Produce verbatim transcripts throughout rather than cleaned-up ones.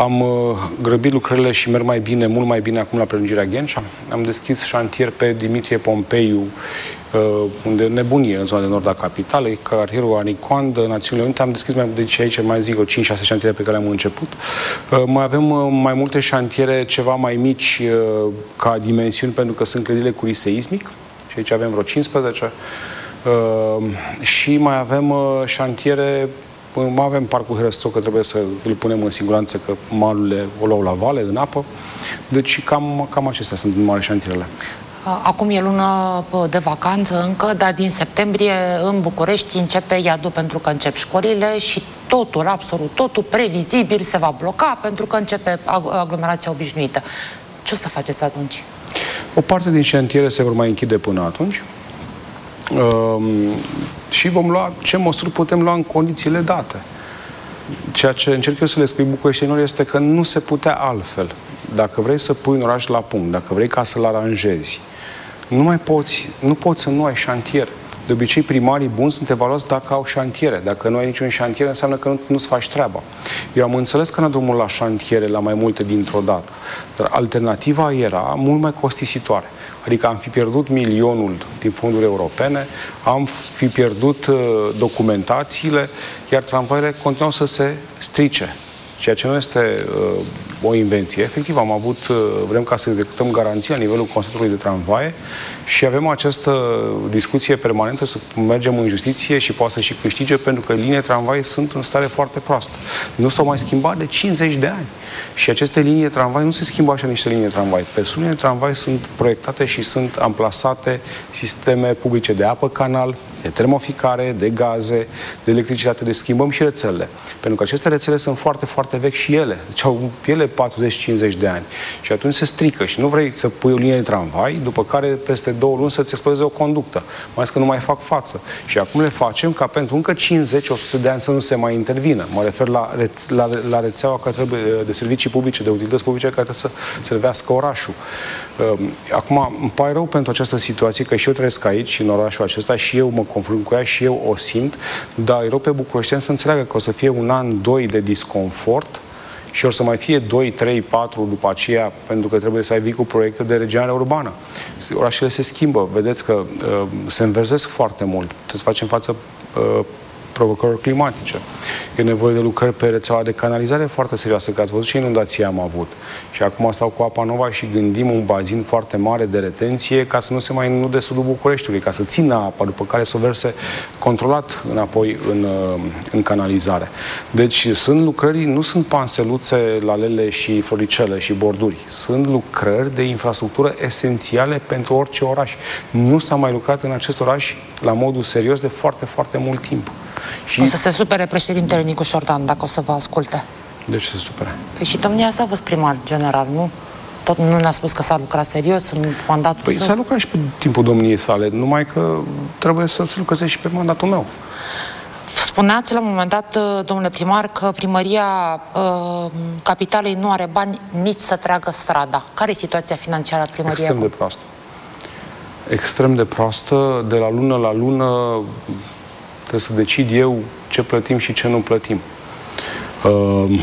Am uh, grăbit lucrările și merg mai bine, mult mai bine acum la prelungirea Ghencea. Am deschis șantier pe Dimitrie Pompeiu, uh, unde nebunie în zona de nord a capitalei, cartierul Anicoandă, Națiunile Unite. Am deschis mai deci aici, mai zic, cinci șase șantiere pe care le-am început. Uh, mai avem uh, mai multe șantiere ceva mai mici uh, ca dimensiuni, pentru că sunt clădirile cu risc seismic. Și aici avem vreo cincisprezece. Uh, și mai avem uh, șantiere. Mai avem parcul Herăstrău, că trebuie să îl punem în siguranță, că malurile o luau la vale, în apă. Deci cam, cam acestea sunt mari șantierele. Acum e lună de vacanță încă, dar din septembrie în București începe iadul, pentru că încep școlile și totul, absolut totul, previzibil se va bloca pentru că începe aglomerația obișnuită. Ce o să faceți atunci? O parte din șantiere se vor mai închide până atunci. Uh, și vom lua ce măsuri putem lua în condițiile date. Ceea ce încerc eu să le explic bucureștinilor este că nu se putea altfel. Dacă vrei să pui un oraș la punct, dacă vrei ca să-l aranjezi, nu mai poți, nu poți să nu ai șantier. De obicei, primarii buni sunt evaluați dacă au șantiere. Dacă nu ai niciun șantier, înseamnă că nu, nu-ți faci treaba. Eu am înțeles că n-a drumul la șantiere, la mai multe dintr-o dată. Dar alternativa era mult mai costisitoare. Adică am fi pierdut milionul din fonduri europene, am fi pierdut uh, documentațiile, iar tramvaiele continuau să se strice. Ceea ce nu este uh, o invenție. Efectiv, am avut, uh, vrem ca să executăm garanții la nivelul constructorului de tramvaie și avem această discuție permanentă să mergem în justiție și poate să și câștige, pentru că liniile tramvai sunt în stare foarte proastă. Nu s-au mai schimbat de cincizeci de ani. Și aceste linii de tramvai nu se schimbă așa niște linii de tramvai. Pe sub linii de tramvai sunt proiectate și sunt amplasate sisteme publice de apă canal, de termoficare, de gaze, de electricitate, deci schimbăm și rețelele. Pentru că aceste rețele sunt foarte, foarte vechi și ele. Deci au ele patruzeci cincizeci de ani. Și atunci se strică și nu vrei să pui o linie de tramvai, după care peste două luni să-ți explodeze o conductă. Mai ales că nu mai fac față. Și acum le facem ca pentru încă cincizeci o sută de ani să nu se mai intervină. Mă refer la, reț la, la rețeaua care trebuie, de servicii publice, de utilități publice, care trebuie să servească orașul. Acum, îmi pare rău pentru această situație, că și eu trăiesc aici, în orașul acesta, și eu mă confrunt cu ea și eu o simt, dar e rău pe bucureșteni să înțeleagă că o să fie un an, doi de disconfort și o să mai fie doi, trei, patru după aceea, pentru că trebuie să ai vii cu proiecte de regenerare urbană. Orașele se schimbă, vedeți că uh, se înverzesc foarte mult, trebuie să facem față uh, provocărilor climatice. E nevoie de lucrări pe rețeaua de canalizare foarte serioasă, că ați văzut ce inundații am avut. Și acum stau cu Apa Nova și gândim un bazin foarte mare de retenție ca să nu se mai inude sudul Bucureștiului, ca să țină apa, după care să o verse controlat înapoi în, în canalizare. Deci sunt lucrări, nu sunt panseluțe, lalele și floricele și borduri. Sunt lucrări de infrastructură esențiale pentru orice oraș. Nu s-a mai lucrat în acest oraș la modul serios de foarte, foarte mult timp. Și... O să se supere președintele Nicu Șordan dacă o să vă asculte. De ce se supere? Păi și domnia sa vă primar general, nu? Tot nu ne-a spus că s-a lucrat serios în mandatul Păi său? s-a lucrat și pe timpul domniei sale, numai că trebuie să se lucreze și pe mandatul meu. Spuneați la un moment dat, domnule primar, că primăria uh, capitalei nu are bani nici să treagă strada. Care e situația financiară a primăriei? Extrem acum? de proastă. Extrem de proastă. De la lună la lună trebuie să decid eu ce plătim și ce nu plătim. Uh,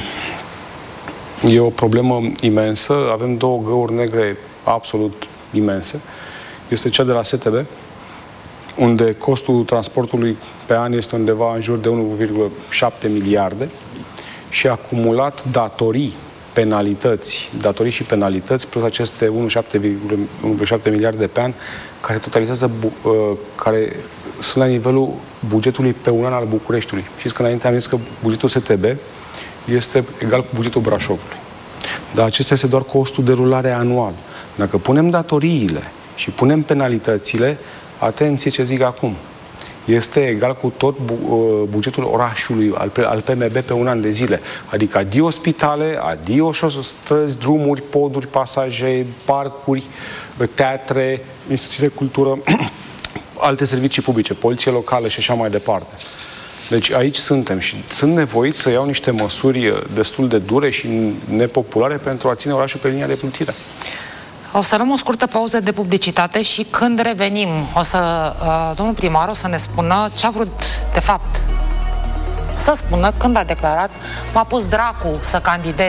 e o problemă imensă. Avem două găuri negre absolut imense. Este cea de la S T B, unde costul transportului pe an este undeva în jur de unu virgulă șapte miliarde și a acumulat datorii, penalități, datorii și penalități, plus aceste unu virgulă șapte miliarde pe an, care totalizează, uh, care sunt la nivelul bugetului pe un an al Bucureștiului. Știți că înainte am zis că bugetul S T B este egal cu bugetul Brașovului. Dar acesta este doar costul de rulare anual. Dacă punem datoriile și punem penalitățile, atenție ce zic acum, este egal cu tot bu bugetul orașului, al, al P M B pe un an de zile. Adică adio spitale, adio străzi, drumuri, poduri, pasaje, parcuri, teatre, instituții de cultură, alte servicii publice, poliție locală și așa mai departe. Deci aici suntem și sunt nevoiți să iau niște măsuri destul de dure și nepopulare pentru a ține orașul pe linia de plutire. O să luăm o scurtă pauză de publicitate și când revenim, o să, uh, domnul primar o să ne spună ce a vrut, de fapt, să spună când a declarat: m-a pus dracu să candidez